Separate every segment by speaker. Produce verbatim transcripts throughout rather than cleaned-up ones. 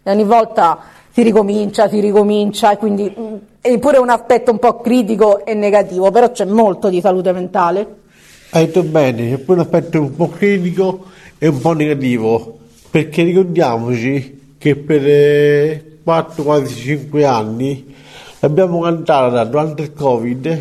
Speaker 1: e ogni volta si ricomincia, si ricomincia, e quindi mh, è pure un aspetto un po' critico e negativo, però c'è molto di salute mentale.
Speaker 2: Hai detto bene, c'è pure un aspetto un po' critico e un po' negativo, perché ricordiamoci che per eh, quattro, quasi cinque anni l'abbiamo cantata durante il Covid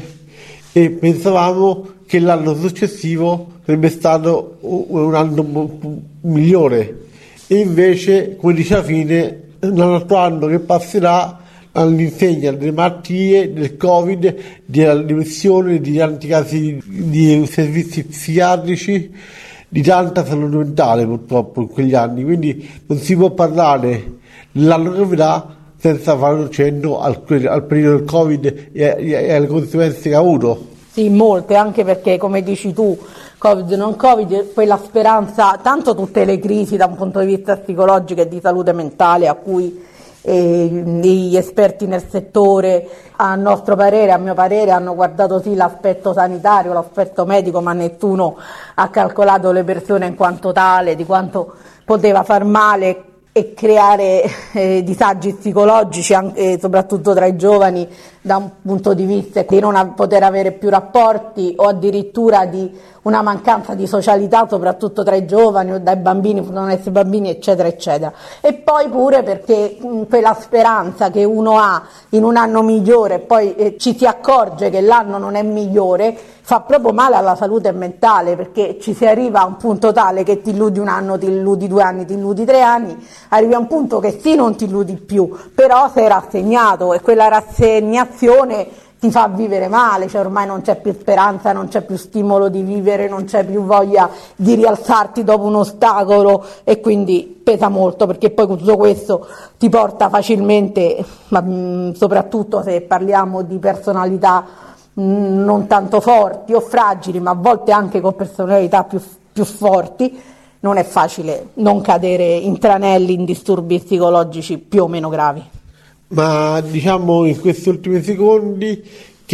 Speaker 2: e pensavamo che l'anno successivo sarebbe stato un anno migliore, e invece, come dice alla fine, l'altro anno che passerà all'insegna delle malattie, del Covid, della depressione, di tanti casi di servizi psichiatrici, di tanta salute mentale purtroppo in quegli anni, quindi non si può parlare dell'anno che verrà senza fare un cenno al, al periodo del Covid e, e alle conseguenze che ha avuto.
Speaker 1: Sì, molte, anche perché, come dici tu, Covid non Covid, quella speranza, tanto tutte le crisi da un punto di vista psicologico e di salute mentale a cui eh, gli esperti nel settore, a nostro parere, a mio parere, hanno guardato sì l'aspetto sanitario, l'aspetto medico, ma nessuno ha calcolato le persone in quanto tale, di quanto poteva far male e creare eh, disagi psicologici, anche, soprattutto tra i giovani, da un punto di vista di non a, poter avere più rapporti, o addirittura di una mancanza di socialità, soprattutto tra i giovani o dai bambini, non essere bambini, eccetera eccetera. E poi pure perché mh, quella speranza che uno ha in un anno migliore e poi eh, ci si accorge che l'anno non è migliore, fa proprio male alla salute mentale, perché ci si arriva a un punto tale che ti illudi un anno, ti illudi due anni, ti illudi tre anni, arrivi a un punto che sì, non ti illudi più, però sei rassegnato, e quella rassegnazione ti fa vivere male, cioè ormai non c'è più speranza, non c'è più stimolo di vivere, non c'è più voglia di rialzarti dopo un ostacolo, e quindi pesa molto, perché poi tutto questo ti porta facilmente, ma mh, soprattutto se parliamo di personalità mh, non tanto forti o fragili, ma a volte anche con personalità più, più forti, non è facile non cadere in tranelli, in disturbi psicologici più o meno gravi.
Speaker 2: Ma diciamo in questi ultimi secondi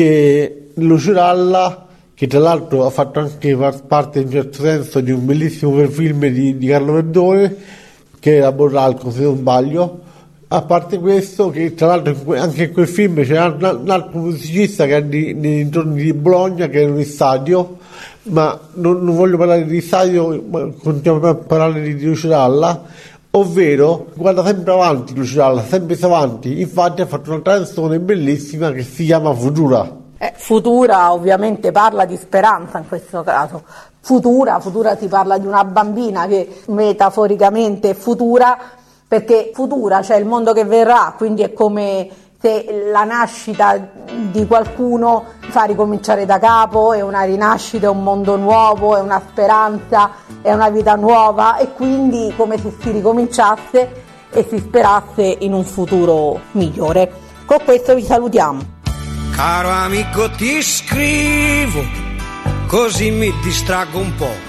Speaker 2: che Lucio Dalla, che tra l'altro ha fatto anche parte in certo senso di un bellissimo film di, di Carlo Verdone, che era Borralco se non sbaglio, a parte questo, che tra l'altro anche in quel film c'era un altro musicista che era di, nei dintorni di Bologna, che era in stadio, ma non, non voglio parlare di stadio, ma continuiamo a parlare di, di Lucio Dalla, ovvero guarda sempre avanti Lucio Dalla, sempre avanti. Infatti ha fatto una canzone bellissima che si chiama Futura.
Speaker 1: Eh, Futura ovviamente parla di speranza in questo caso. Futura, Futura si parla di una bambina che metaforicamente è futura, perché futura, cioè il mondo che verrà, quindi è come se la nascita di qualcuno fa ricominciare da capo, è una rinascita, è un mondo nuovo, è una speranza, è una vita nuova, e quindi come se si ricominciasse e si sperasse in un futuro migliore. Con questo vi salutiamo.
Speaker 3: Caro amico, ti scrivo, così mi distraggo un po'.